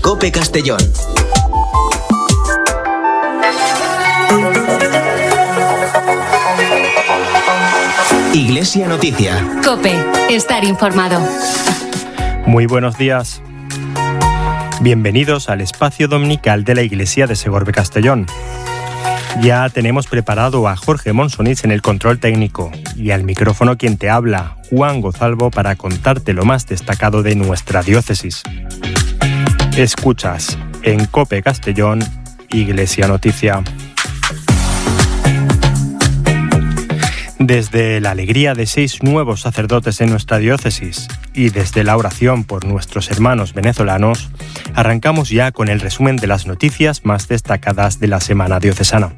COPE Castellón. Iglesia Noticia. COPE, estar informado. Muy buenos días. Bienvenidos al espacio dominical de la Iglesia de Segorbe Castellón. Ya tenemos preparado a Jorge Monsonís en el control técnico y al micrófono quien te habla, Juan Gozalvo, para contarte lo más destacado de nuestra diócesis. Escuchas en COPE Castellón, Iglesia Noticia. Desde la alegría de 6 nuevos sacerdotes en nuestra diócesis y desde la oración por nuestros hermanos venezolanos, arrancamos ya con el resumen de las noticias más destacadas de la semana diocesana.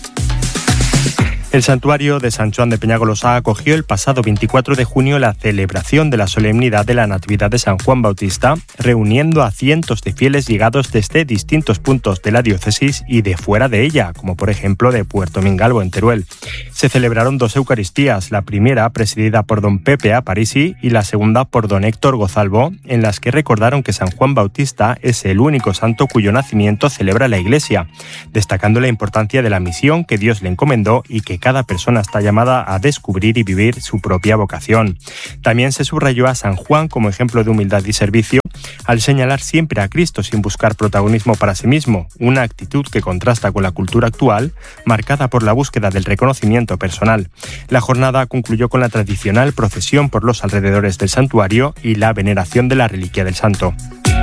El santuario de San Joan de Peñagolosa acogió el pasado 24 de junio la celebración de la solemnidad de la Natividad de San Juan Bautista, reuniendo a cientos de fieles llegados desde distintos puntos de la diócesis y de fuera de ella, como por ejemplo de Puerto Mingalvo, en Teruel. Se celebraron 2 Eucaristías, la primera presidida por don Pepe Aparici y la segunda por don Héctor Gozalvo, en las que recordaron que San Juan Bautista es el único santo cuyo nacimiento celebra la Iglesia, destacando la importancia de la misión que Dios le encomendó y que cada persona está llamada a descubrir y vivir su propia vocación. También se subrayó a San Juan como ejemplo de humildad y servicio, al señalar siempre a Cristo sin buscar protagonismo para sí mismo, una actitud que contrasta con la cultura actual, marcada por la búsqueda del reconocimiento personal. La jornada concluyó con la tradicional procesión por los alrededores del santuario y la veneración de la reliquia del santo.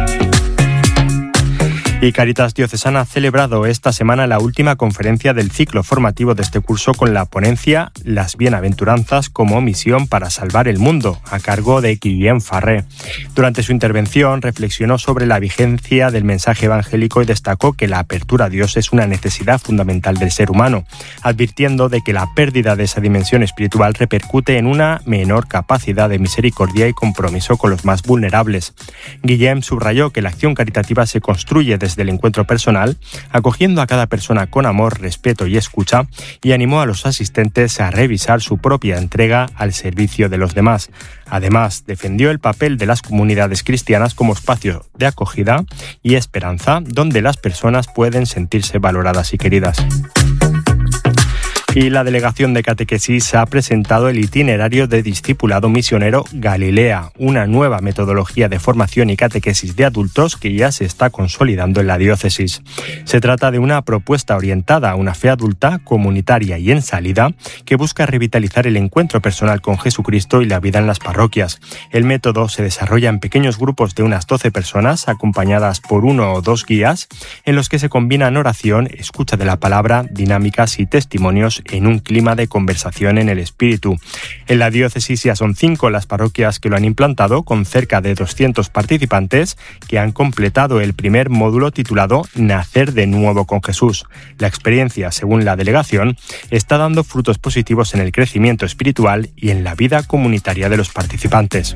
Y Cáritas Diocesana ha celebrado esta semana la última conferencia del ciclo formativo de este curso con la ponencia Las Bienaventuranzas como misión para salvar el mundo, a cargo de Guillem Farré. Durante su intervención reflexionó sobre la vigencia del mensaje evangélico y destacó que la apertura a Dios es una necesidad fundamental del ser humano, advirtiendo de que la pérdida de esa dimensión espiritual repercute en una menor capacidad de misericordia y compromiso con los más vulnerables. Guillem subrayó que la acción caritativa se construye desde el encuentro personal, acogiendo a cada persona con amor, respeto y escucha, y animó a los asistentes a revisar su propia entrega al servicio de los demás. Además, defendió el papel de las comunidades cristianas como espacio de acogida y esperanza, donde las personas pueden sentirse valoradas y queridas. Y la Delegación de Catequesis ha presentado el itinerario de discipulado misionero Galilea, una nueva metodología de formación y catequesis de adultos que ya se está consolidando en la diócesis. Se trata de una propuesta orientada a una fe adulta, comunitaria y en salida, que busca revitalizar el encuentro personal con Jesucristo y la vida en las parroquias. El método se desarrolla en pequeños grupos de unas 12 personas, acompañadas por 1 o 2 guías, en los que se combinan oración, escucha de la palabra, dinámicas y testimonios en un clima de conversación en el espíritu. En la diócesis ya son 5 las parroquias que lo han implantado, con cerca de 200 participantes que han completado el primer módulo titulado Nacer de nuevo con Jesús. La experiencia, según la delegación, está dando frutos positivos en el crecimiento espiritual y en la vida comunitaria de los participantes.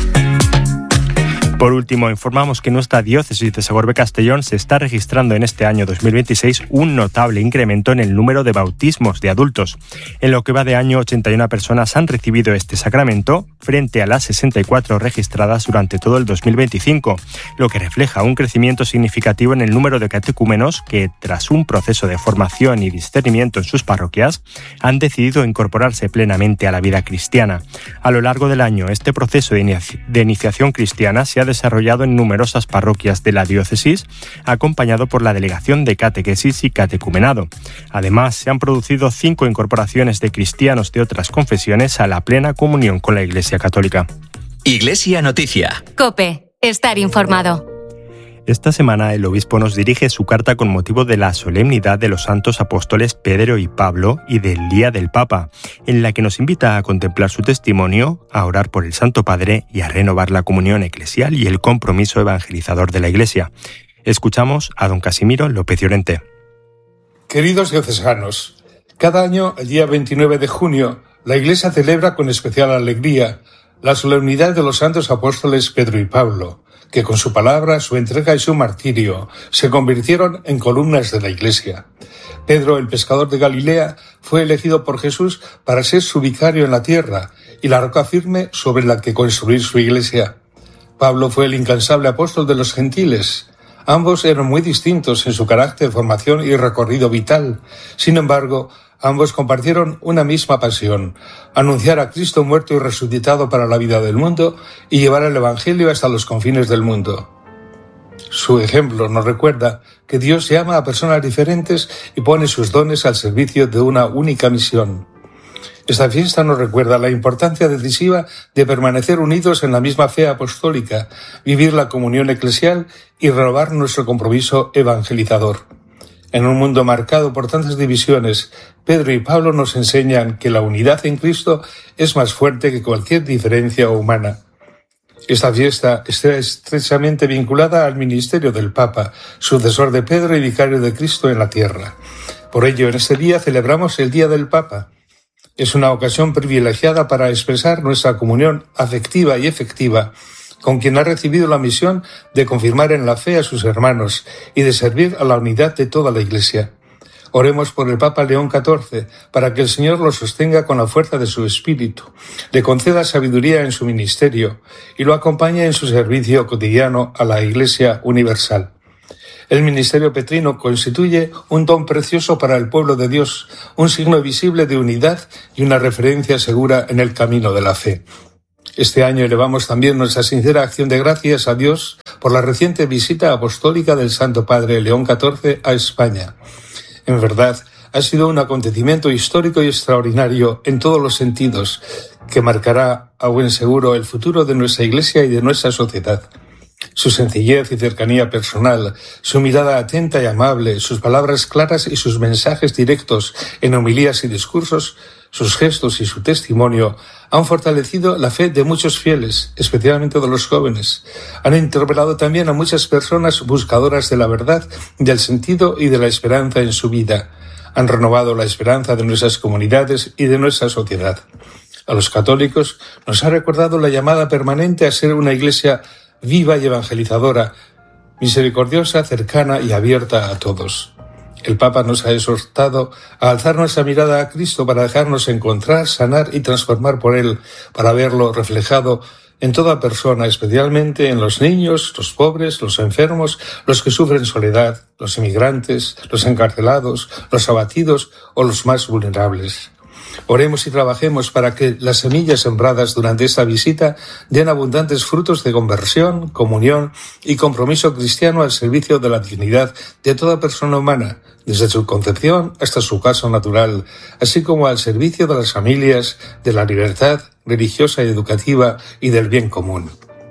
Por último, informamos que en nuestra diócesis de Segorbe Castellón se está registrando en este año 2026 un notable incremento en el número de bautismos de adultos. En lo que va de año, 81 personas han recibido este sacramento, frente a las 64 registradas durante todo el 2025, lo que refleja un crecimiento significativo en el número de catecúmenos que, tras un proceso de formación y discernimiento en sus parroquias, han decidido incorporarse plenamente a la vida cristiana. A lo largo del año, este proceso de iniciación cristiana se ha desarrollado en numerosas parroquias de la diócesis, acompañado por la Delegación de Catequesis y Catecumenado. Además, se han producido 5 incorporaciones de cristianos de otras confesiones a la plena comunión con la Iglesia Católica. Iglesia Noticia. COPE, estar informado. Esta semana el obispo nos dirige su carta con motivo de la solemnidad de los santos apóstoles Pedro y Pablo y del Día del Papa, en la que nos invita a contemplar su testimonio, a orar por el Santo Padre y a renovar la comunión eclesial y el compromiso evangelizador de la Iglesia. Escuchamos a don Casimiro López Llorente. Queridos diocesanos, cada año, el día 29 de junio, la Iglesia celebra con especial alegría la solemnidad de los santos apóstoles Pedro y Pablo, que con su palabra, su entrega y su martirio se convirtieron en columnas de la Iglesia. Pedro, el pescador de Galilea, fue elegido por Jesús para ser su vicario en la tierra y la roca firme sobre la que construir su Iglesia. Pablo fue el incansable apóstol de los gentiles. Ambos eran muy distintos en su carácter, formación y recorrido vital. Sin embargo, ambos compartieron una misma pasión: anunciar a Cristo muerto y resucitado para la vida del mundo y llevar el Evangelio hasta los confines del mundo. Su ejemplo nos recuerda que Dios llama a personas diferentes y pone sus dones al servicio de una única misión. Esta fiesta nos recuerda la importancia decisiva de permanecer unidos en la misma fe apostólica, vivir la comunión eclesial y renovar nuestro compromiso evangelizador. En un mundo marcado por tantas divisiones, Pedro y Pablo nos enseñan que la unidad en Cristo es más fuerte que cualquier diferencia humana. Esta fiesta está estrechamente vinculada al ministerio del Papa, sucesor de Pedro y vicario de Cristo en la tierra. Por ello, en este día celebramos el Día del Papa. Es una ocasión privilegiada para expresar nuestra comunión afectiva y efectiva con quien ha recibido la misión de confirmar en la fe a sus hermanos y de servir a la unidad de toda la Iglesia. Oremos por el Papa León XIV, para que el Señor lo sostenga con la fuerza de su espíritu, le conceda sabiduría en su ministerio y lo acompañe en su servicio cotidiano a la Iglesia universal. El ministerio petrino constituye un don precioso para el pueblo de Dios, un signo visible de unidad y una referencia segura en el camino de la fe. Este año elevamos también nuestra sincera acción de gracias a Dios por la reciente visita apostólica del Santo Padre León XIV a España. En verdad, ha sido un acontecimiento histórico y extraordinario en todos los sentidos, que marcará a buen seguro el futuro de nuestra Iglesia y de nuestra sociedad. Su sencillez y cercanía personal, su mirada atenta y amable, sus palabras claras y sus mensajes directos en homilías y discursos, sus gestos y su testimonio han fortalecido la fe de muchos fieles, especialmente de los jóvenes. Han interpelado también a muchas personas buscadoras de la verdad, del sentido y de la esperanza en su vida. Han renovado la esperanza de nuestras comunidades y de nuestra sociedad. A los católicos nos ha recordado la llamada permanente a ser una Iglesia viva y evangelizadora, misericordiosa, cercana y abierta a todos. El Papa nos ha exhortado a alzar nuestra mirada a Cristo para dejarnos encontrar, sanar y transformar por Él, para verlo reflejado en toda persona, especialmente en los niños, los pobres, los enfermos, los que sufren soledad, los inmigrantes, los encarcelados, los abatidos o los más vulnerables. Oremos y trabajemos para que las semillas sembradas durante esta visita den abundantes frutos de conversión, comunión y compromiso cristiano al servicio de la dignidad de toda persona humana, desde su concepción hasta su caso natural, así como al servicio de las familias, de la libertad religiosa y educativa y del bien común.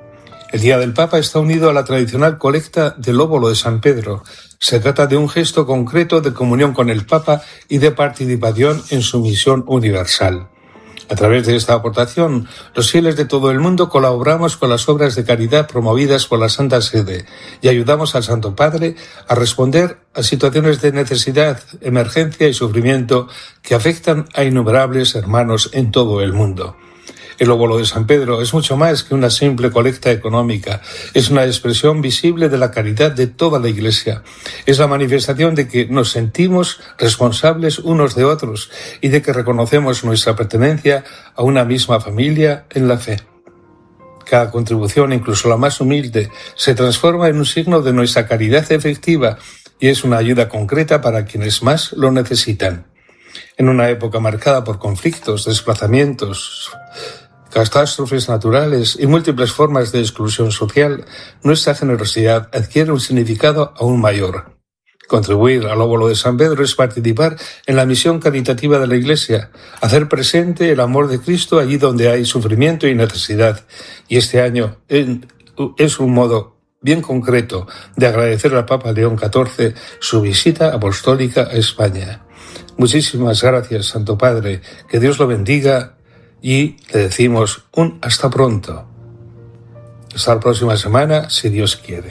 El Día del Papa está unido a la tradicional colecta del óbolo de San Pedro. Se trata de un gesto concreto de comunión con el Papa y de participación en su misión universal. A través de esta aportación, los fieles de todo el mundo colaboramos con las obras de caridad promovidas por la Santa Sede y ayudamos al Santo Padre a responder a situaciones de necesidad, emergencia y sufrimiento que afectan a innumerables hermanos en todo el mundo. El óbolo de San Pedro es mucho más que una simple colecta económica. Es una expresión visible de la caridad de toda la Iglesia. Es la manifestación de que nos sentimos responsables unos de otros y de que reconocemos nuestra pertenencia a una misma familia en la fe. Cada contribución, incluso la más humilde, se transforma en un signo de nuestra caridad efectiva y es una ayuda concreta para quienes más lo necesitan. En una época marcada por conflictos, desplazamientos, catástrofes naturales y múltiples formas de exclusión social, nuestra generosidad adquiere un significado aún mayor. Contribuir al óbolo de San Pedro es participar en la misión caritativa de la Iglesia, hacer presente el amor de Cristo allí donde hay sufrimiento y necesidad. Y este año es un modo bien concreto de agradecer al Papa León XIV su visita apostólica a España. Muchísimas gracias, Santo Padre, que Dios lo bendiga y le decimos un hasta pronto. Hasta la próxima semana, si Dios quiere.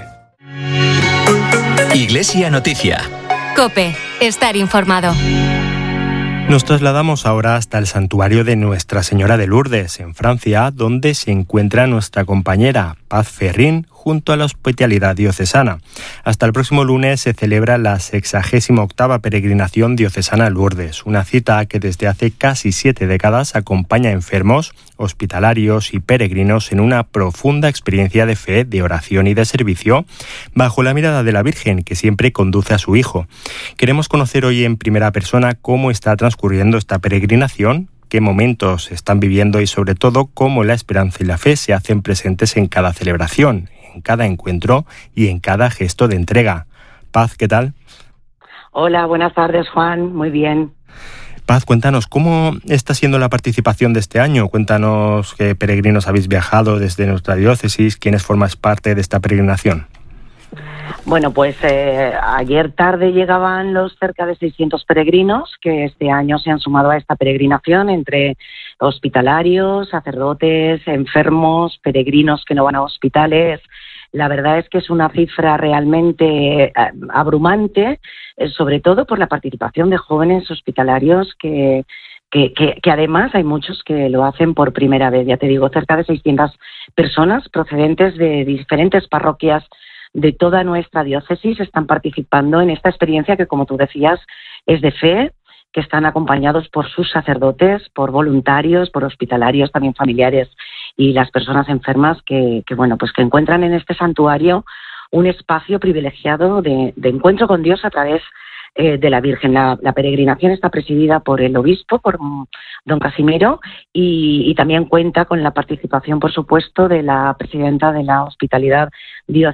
Iglesia Noticia. COPE. Estar informado. Nos trasladamos ahora hasta el santuario de Nuestra Señora de Lourdes, en Francia, donde se encuentra nuestra compañera Paz Ferrín, junto a la hospitalidad diocesana. Hasta el próximo lunes se celebra la 68ª peregrinación diocesana a Lourdes, una cita que desde hace casi 7 décadas acompaña a enfermos, hospitalarios y peregrinos en una profunda experiencia de fe, de oración y de servicio, bajo la mirada de la Virgen, que siempre conduce a su Hijo. Queremos conocer hoy en primera persona cómo está transcurriendo esta peregrinación, qué momentos están viviendo y sobre todo cómo la esperanza y la fe se hacen presentes en cada celebración, en cada encuentro y en cada gesto de entrega. Paz, ¿qué tal? Hola, buenas tardes, Juan. Muy bien. Paz, cuéntanos, ¿cómo está siendo la participación de este año? Cuéntanos qué peregrinos habéis viajado desde nuestra diócesis, quiénes formáis parte de esta peregrinación. Bueno, pues ayer tarde llegaban los cerca de 600 peregrinos que este año se han sumado a esta peregrinación, entre hospitalarios, sacerdotes, enfermos, peregrinos que no van a hospitales. La verdad es que es una cifra realmente abrumante, sobre todo por la participación de jóvenes hospitalarios que además hay muchos que lo hacen por primera vez. Ya te digo, cerca de 600 personas procedentes de diferentes parroquias de toda nuestra diócesis están participando en esta experiencia que, como tú decías, es de fe, que están acompañados por sus sacerdotes, por voluntarios, por hospitalarios, también familiares y las personas enfermas que encuentran en este santuario un espacio privilegiado de encuentro con Dios a través de la Virgen. La peregrinación está presidida por el obispo, por don Casimiro, y también cuenta con la participación, por supuesto, de la presidenta de la Hospitalidad Diocesana